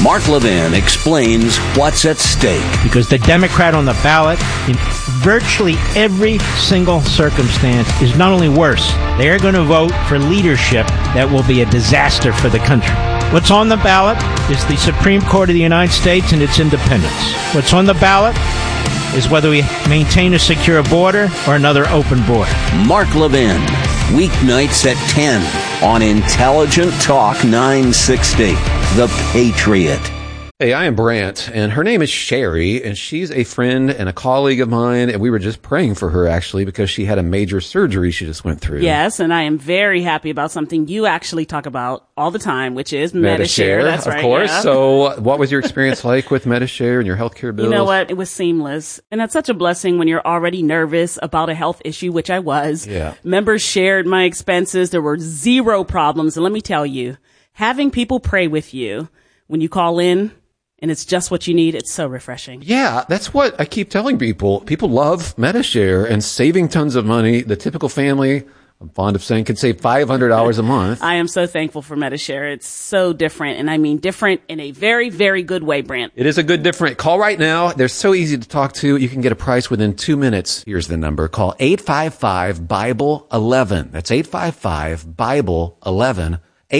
Mark Levin explains what's at stake. Because the Democrat on the ballot, in virtually every single circumstance, is not only worse, they're going to vote for leadership that will be a disaster for the country. What's on the ballot is the Supreme Court of the United States and its independence. What's on the ballot is whether we maintain a secure border or another open border. Mark Levin, weeknights at 10 on Intelligent Talk 960, The Patriot. Hey, I am Brant, and her name is Sherry, and she's a friend and a colleague of mine, and we were just praying for her, actually, because she had a major surgery she just went through. Yes, and I am very happy about something you actually talk about all the time, which is Medi-Share. That's right. Of course. Yeah. So what was your experience like with Medi-Share and your healthcare bills? You know what? It was seamless. And that's such a blessing when you're already nervous about a health issue, which I was. Yeah. Members shared my expenses. There were zero problems. And let me tell you, having people pray with you when you call in, and it's just what you need, it's so refreshing. Yeah, that's what I keep telling people. People love Medi-Share and saving tons of money. The typical family, I'm fond of saying, can save $500 a month. I am so thankful for Medi-Share. It's so different, and I mean different in a very, very good way, Brant. It is a good different. Call right now. They're so easy to talk to. You can get a price within 2 minutes. Here's the number. Call 855-BIBLE-11. That's 855-BIBLE-11.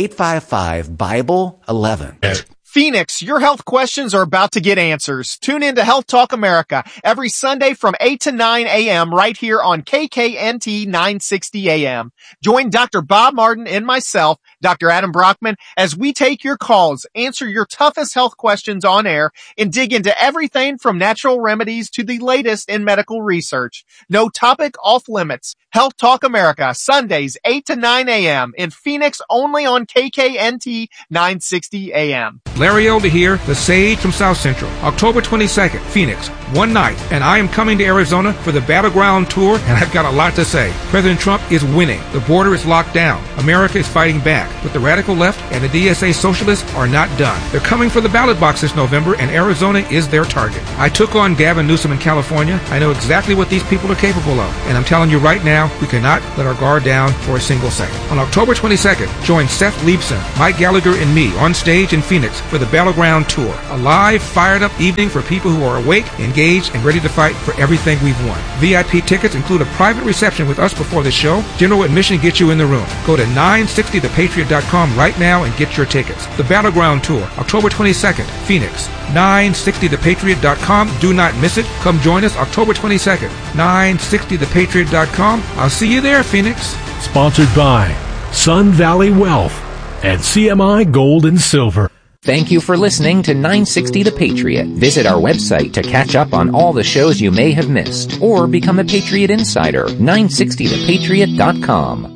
855-BIBLE-11. Phoenix, your health questions are about to get answers. Tune in to Health Talk America every Sunday from 8 to 9 a.m. right here on KKNT 960 a.m. Join Dr. Bob Martin and myself, Dr. Adam Brockman, as we take your calls, answer your toughest health questions on air, and dig into everything from natural remedies to the latest in medical research. No topic off limits. Health Talk America, Sundays 8 to 9 a.m. in Phoenix, only on KKNT 960 a.m. Larry Elder here, the Sage from South Central. October 22nd, Phoenix, one night, and I am coming to Arizona for the Battleground Tour, and I've got a lot to say. President Trump is winning. The border is locked down. America is fighting back. But the radical left and the DSA socialists are not done. They're coming for the ballot box this November, and Arizona is their target. I took on Gavin Newsom in California. I know exactly what these people are capable of. And I'm telling you right now, we cannot let our guard down for a single second. On October 22nd, join Seth Leibson, Mike Gallagher, and me on stage in Phoenix for the Battleground Tour. A live, fired-up evening for people who are awake, engaged, and ready to fight for everything we've won. VIP tickets include a private reception with us before the show. General admission gets you in the room. Go to 960thepatriot.com right now and get your tickets. The Battleground Tour, October 22nd, Phoenix. 960thepatriot.com. Do not miss it. Come join us October 22nd. 960thepatriot.com. I'll see you there, Phoenix. Sponsored by Sun Valley Wealth and CMI Gold and Silver. Thank you for listening to 960 The Patriot. Visit our website to catch up on all the shows you may have missed, or become a Patriot Insider. 960thepatriot.com.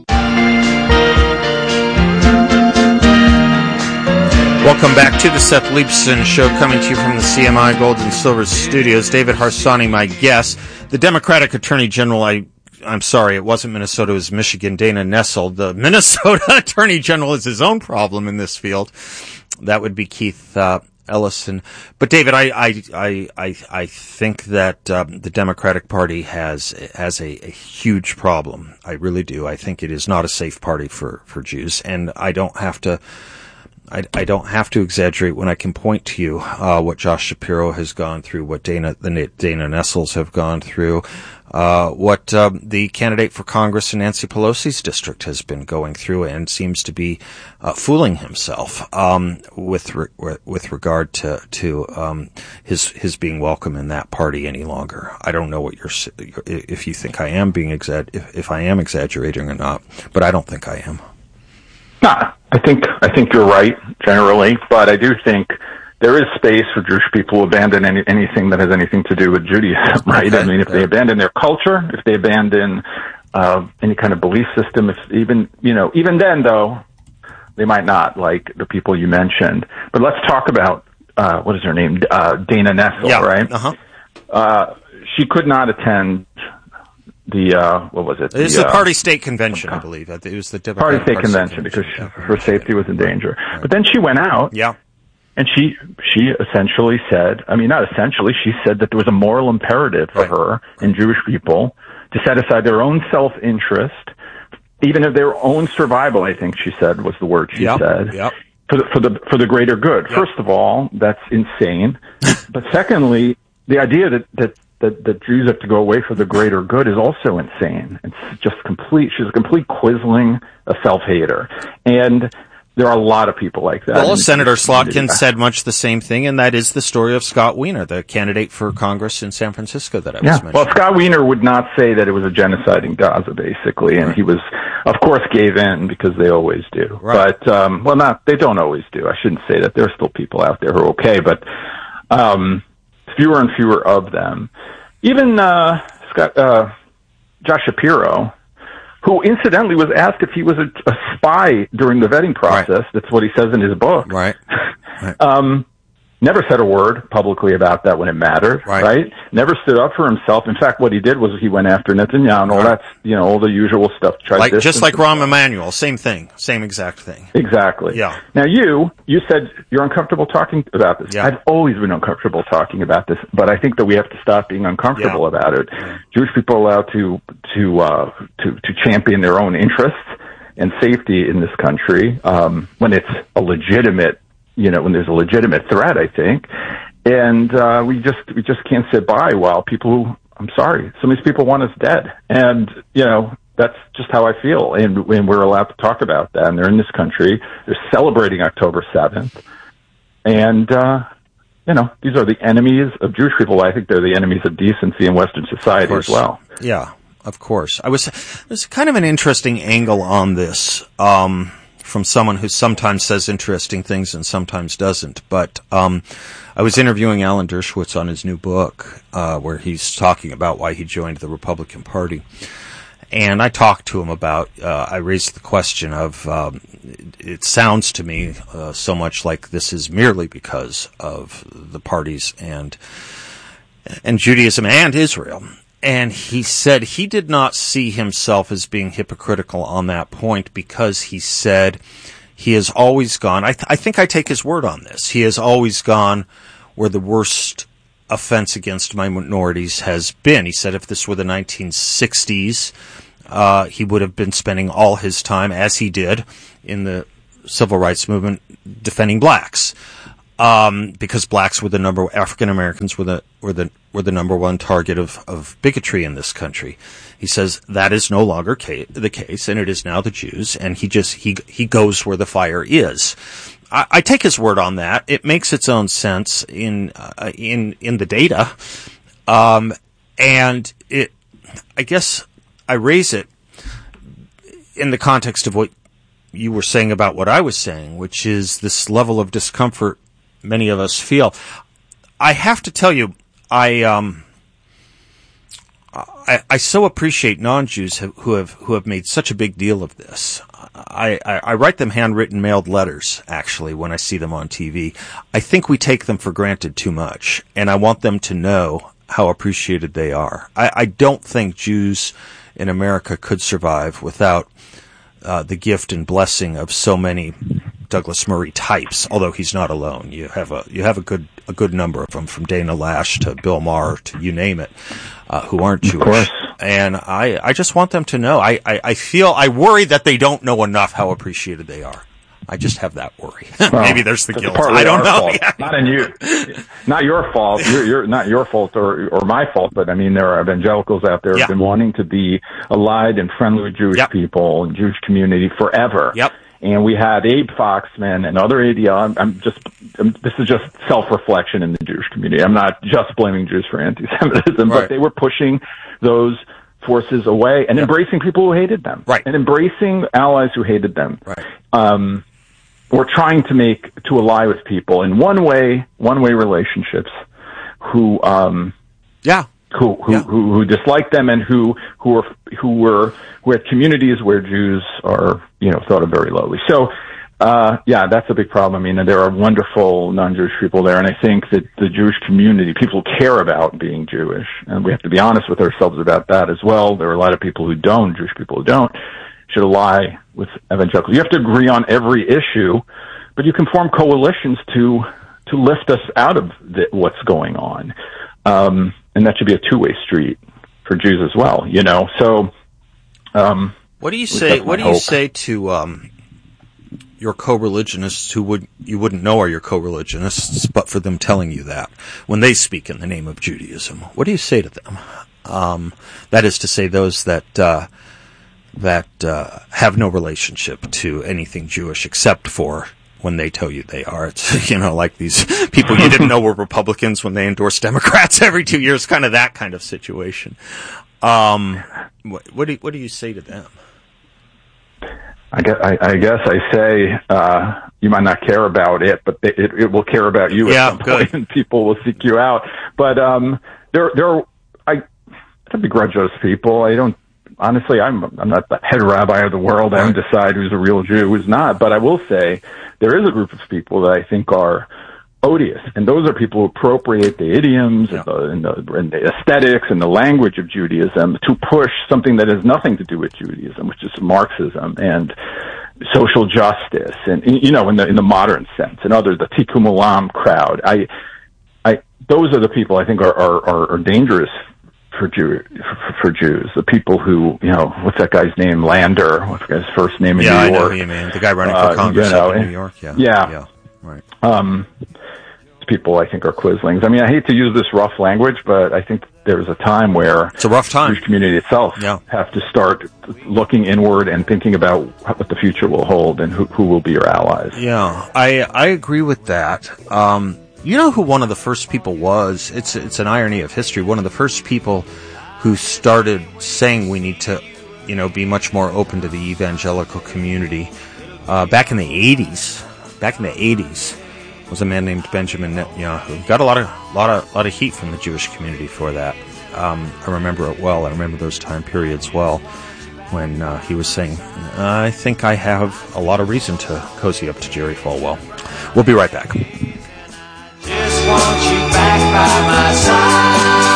Welcome back to the Seth Leibson Show, coming to you from the CMI Gold and Silver Studios. David Harsanyi, my guest. The Democratic Attorney General, I'm sorry, it wasn't Minnesota, it was Michigan, Dana Nessel. The Minnesota Attorney General is his own problem in this field. That would be Keith Ellison. But David, I think that the Democratic Party has a huge problem. I really do. I think it is not a safe party for Jews, and I don't have to exaggerate when I can point to you what Josh Shapiro has gone through, what Dana Nessels have gone through, what the candidate for Congress in Nancy Pelosi's district has been going through, and seems to be fooling himself with regard to his being welcome in that party any longer. I don't know what if you think I am if I am exaggerating or not, but I don't think I am. I think you're right generally, but I do think there is space for Jewish people to abandon anything that has anything to do with Judaism, right? Okay. I mean, if they abandon their culture, if they abandon any kind of belief system, even then though, they might not, like the people you mentioned. But let's talk about what is her name, Dana Nessel, right? She could not attend the what was it? It was the party state convention, I believe. It was the party state convention because her safety was in danger. Right. But then she went out, and she essentially said, she said that there was a moral imperative for her and Jewish people to set aside their own self-interest, even of their own survival. I think she said was the word she said. for the greater good. Yep. First of all, that's insane. But secondly, the idea that Jews have to go away for the greater good is also insane. It's just she's a complete quisling, a self-hater. And there are a lot of people like that. Well, Senator Slotkin said much the same thing, and that is the story of Scott Wiener, the candidate for Congress in San Francisco that I was mentioning. Well, Scott Wiener would not say that it was a genocide in Gaza, basically, and he was, of course, gave in because they always do. Right. But, they don't always do. I shouldn't say that. There are still people out there who are okay, but fewer and fewer of them. Even Josh Shapiro, who incidentally was asked if he was a spy during the vetting process. Right. That's what he says in his book. Right. Never said a word publicly about that when it mattered. Right. Never stood up for himself. In fact, what he did was he went after Netanyahu and all that, all the usual stuff. Just like Rahm Emanuel, same thing, same exact thing. Exactly. Yeah. Now you said you're uncomfortable talking about this. Yeah. I've always been uncomfortable talking about this, but I think that we have to stop being uncomfortable about it. Yeah. Jewish people are allowed to champion their own interests and safety in this country when it's a legitimate. When there's a legitimate threat, I think, and we just can't sit by while some of these people want us dead, and that's just how I feel, and we're allowed to talk about that, and they're in this country, they're celebrating October 7th, and these are the enemies of Jewish people. I think they're the enemies of decency in Western society as well. Yeah, of course. There's kind of an interesting angle on this. From someone who sometimes says interesting things and sometimes doesn't. But I was interviewing Alan Dershowitz on his new book, where he's talking about why he joined the Republican Party. And I talked to him about, I raised the question of, it sounds to me so much like this is merely because of the parties and Judaism and Israel. And he said he did not see himself as being hypocritical on that point because he said he has always gone, I think I take his word on this, he has always gone where the worst offense against minorities has been. He said if this were the 1960s, he would have been spending all his time, as he did, in the civil rights movement defending blacks. Because blacks were African Americans were the number one target of bigotry in this country. He says that is no longer the case, and it is now the Jews, and he goes where the fire is. I take his word on that. It makes its own sense in the data, and I guess I raise it in the context of what you were saying about what I was saying, which is this level of discomfort many of us feel. I have to tell you, I so appreciate non-Jews who have made such a big deal of this. I write them handwritten mailed letters, actually, when I see them on TV. I think we take them for granted too much, and I want them to know how appreciated they are. I don't think Jews in America could survive without the gift and blessing of so many Douglas Murray types, although he's not alone. You have a good number of them, from Dana Lash to Bill Maher to you name it, who aren't Jewish. Of course. And I just want them to know. I worry that they don't know enough how appreciated they are. I just have that worry. Well, maybe there's the guilt. I don't know. Not in you. Not your fault. You're not your fault or my fault, but I mean, there are evangelicals out there who've been wanting to be allied and friendly with Jewish people and Jewish community forever. Yep. And we had Abe Foxman and other ADL. This is just self-reflection in the Jewish community. I'm not just blaming Jews for anti-Semitism, but they were pushing those forces away and embracing people who hated them. Right. And embracing allies who hated them. Right. We're trying to ally with people in one-way relationships who dislike them and who had communities where Jews are, thought of very lowly. So, that's a big problem. I mean, there are wonderful non-Jewish people there, and I think that the Jewish community, people care about being Jewish, and we have to be honest with ourselves about that as well. There are a lot of people who don't, Jewish people who don't, should ally with evangelicals. You have to agree on every issue, but you can form coalitions to lift us out of what's going on. And that should be a two-way street for Jews as well, So, what do you say? What do you say to your co-religionists who you wouldn't know are your co-religionists, but for them telling you that when they speak in the name of Judaism. What do you say to them? That is to say, those that have no relationship to anything Jewish except for when they tell you they are. It's, like these people you didn't know were Republicans when they endorse Democrats every 2 years, kind of that kind of situation. What do you say to them? I guess I say you might not care about it, but it will care about you at some point, and people will seek you out. But I don't begrudge those people. I don't. Honestly, I'm not the head rabbi of the world. I don't decide who's a real Jew, who's not. But I will say there is a group of people that I think are odious, and those are people who appropriate the idioms and the aesthetics and the language of Judaism to push something that has nothing to do with Judaism, which is Marxism and social justice, and in the modern sense, and the Tikkun Olam crowd. Those are the people I think are dangerous for Jews. The people who, what's that guy's name? Lander. I forget his first name in New York. I know who you mean. The guy running for Congress in New York. Yeah. Right. People I think are quislings. I mean, I hate to use this rough language, but I think there was a time where it's a rough time. The Jewish community itself have to start looking inward and thinking about what the future will hold and who will be your allies. Yeah, I agree with that. You know who one of the first people was? It's an irony of history. One of the first people who started saying we need to, be much more open to the evangelical community back in the 80s. Back in the 80s. Was a man named Benjamin Netanyahu. Got a lot of heat from the Jewish community for that. I remember it well. I remember those time periods well when he was saying, I think I have a lot of reason to cozy up to Jerry Falwell. We'll be right back. Just want you back by my side.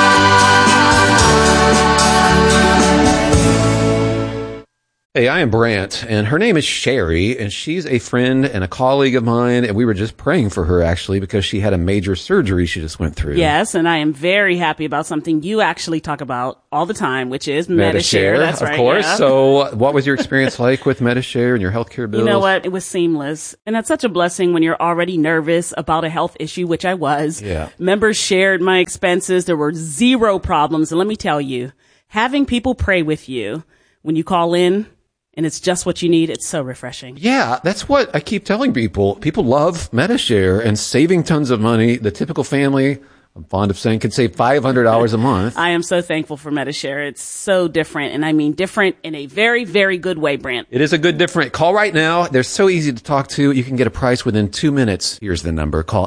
Hey, I am Brant, and her name is Sherry, and she's a friend and a colleague of mine, and we were just praying for her, actually, because she had a major surgery she just went through. Yes, and I am very happy about something you actually talk about all the time, which is Medi-Share. That's right. Of course. Yeah. So what was your experience like with Medi-Share and your healthcare bills? You know what? It was seamless. And that's such a blessing when you're already nervous about a health issue, which I was. Yeah. Members shared my expenses. There were zero problems. And let me tell you, having people pray with you when you call in, and it's just what you need. It's so refreshing. Yeah, that's what I keep telling people. People love Medi-Share and saving tons of money. The typical family, I'm fond of saying, can save $500 a month. I am so thankful for Medi-Share. It's so different, and I mean different in a very, very good way, Brant. It is a good different. Call right now. They're so easy to talk to. You can get a price within 2 minutes. Here's the number. Call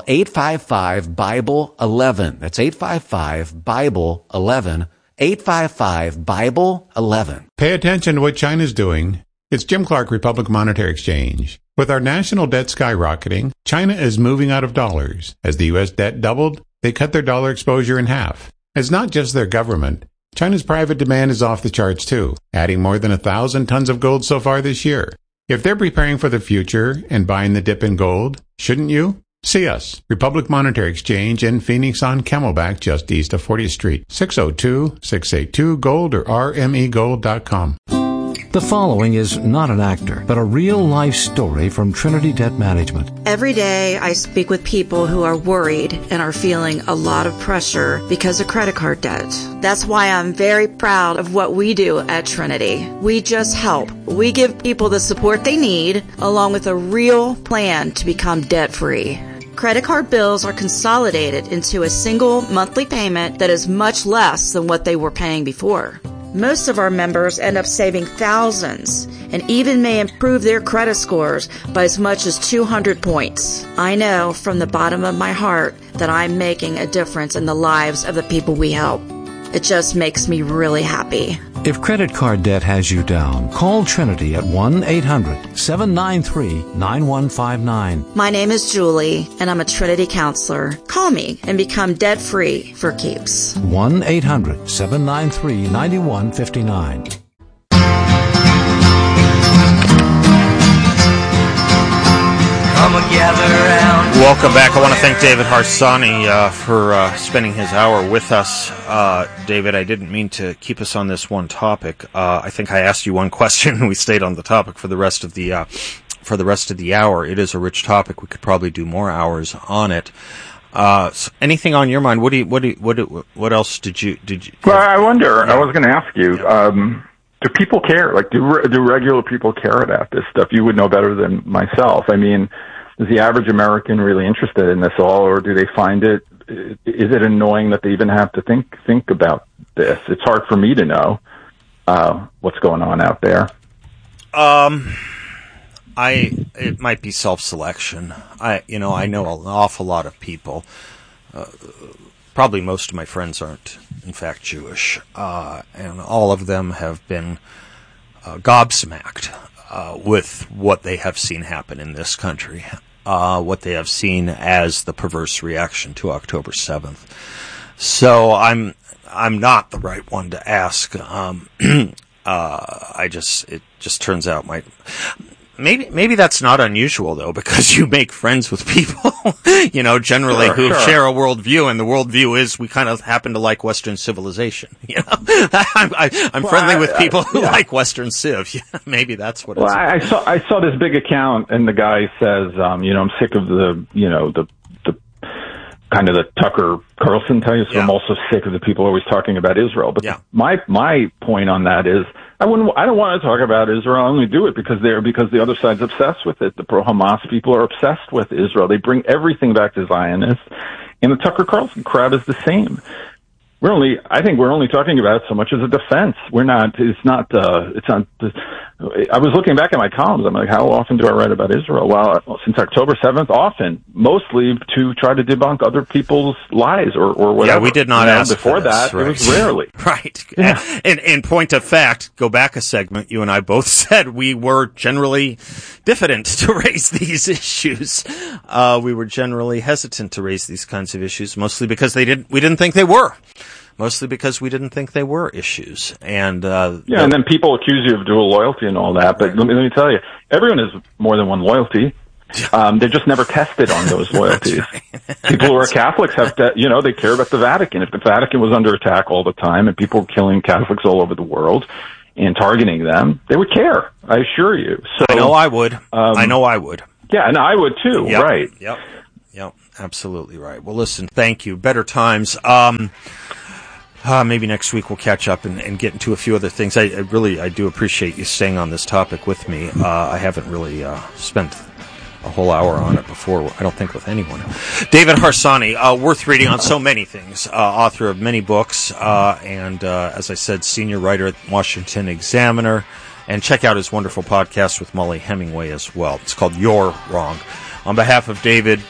855-BIBLE-11. That's 855-BIBLE-11. 855-BIBLE-11. Pay attention to what China's doing. It's Jim Clark, Republic Monetary Exchange. With our national debt skyrocketing, China is moving out of dollars. As the U.S. debt doubled, they cut their dollar exposure in half. It's not just their government. China's private demand is off the charts too, adding more than 1,000 tons of gold so far this year. If they're preparing for the future and buying the dip in gold, shouldn't you? See us, Republic Monetary Exchange in Phoenix on Camelback, just east of 40th Street, 602-682-GOLD or rmegold.com. The following is not an actor, but a real-life story from Trinity Debt Management. Every day I speak with people who are worried and are feeling a lot of pressure because of credit card debt. That's why I'm very proud of what we do at Trinity. We just help. We give people the support they need, along with a real plan to become debt-free. Credit card bills are consolidated into a single monthly payment that is much less than what they were paying before. Most of our members end up saving thousands and even may improve their credit scores by as much as 200 points. I know from the bottom of my heart that I'm making a difference in the lives of the people we help. It just makes me really happy. If credit card debt has you down, call Trinity at 1-800-793-9159. My name is Julie, and I'm a Trinity counselor. Call me and become debt-free for keeps. 1-800-793-9159. Welcome back. I want to thank David Harsanyi for spending his hour with us. David, I didn't mean to keep us on this one topic. I think I asked you one question and we stayed on the topic for the rest of the for the rest of the hour. It is a rich topic. We could probably do more hours on it. So anything on your mind? What else did you? Well, I wonder. I was going to ask you. Do people care? Like, do regular people care about this stuff? You would know better than myself. I mean, is the average American really interested in this all, or do they find it? Is it annoying that they even have to think about this? It's hard for me to know what's going on out there. It might be self-selection. I know an awful lot of people. Probably most of my friends aren't, in fact, Jewish, and all of them have been gobsmacked with what they have seen happen in this country, what they have seen as the perverse reaction to October 7th. So I'm not the right one to ask. It just turns out Maybe that's not unusual, though, because you make friends with people, generally who share a worldview, and the worldview is we kind of happen to like Western civilization. I'm friendly with people who like Western civ. Maybe that's what it's about. I saw this big account, and the guy says, I'm sick of the kind of the Tucker Carlson type, so I'm also sick of the people always talking about Israel. But my point on that is, I don't want to talk about Israel. I only do it because the other side's obsessed with it. The pro-Hamas people are obsessed with Israel. They bring everything back to Zionists, and the Tucker Carlson crowd is the same. I think we're only talking about it so much as a defense. I was looking back at my columns. I'm like, how often do I write about Israel? Well, since October 7th, often. Mostly to try to debunk other people's lies or whatever. Yeah, we did not ask before for this, that. right. It was rarely. Right. Yeah. And in point of fact, go back a segment, you and I both said we were generally diffident to raise these issues. We were generally hesitant to raise these kinds of issues, mostly because we didn't think they were. Mostly because we didn't think they were issues. And and then people accuse you of dual loyalty and all that. But let me tell you, everyone has more than one loyalty. They're just never tested on those loyalties. People who are Catholics have they care about the Vatican. If the Vatican was under attack all the time and people were killing Catholics all over the world and targeting them, they would care. I assure you. So I know I would. Yeah, and I would too. Yep. Right. Yep. Absolutely right. Well, listen, thank you. Better times. Maybe next week we'll catch up and get into a few other things. I do appreciate you staying on this topic with me. I haven't really spent a whole hour on it before, I don't think, with anyone. David Harsanyi, worth reading on so many things, author of many books, and as I said, senior writer at Washington Examiner. And check out his wonderful podcast with Molly Hemingway as well. It's called You're Wrong. On behalf of David,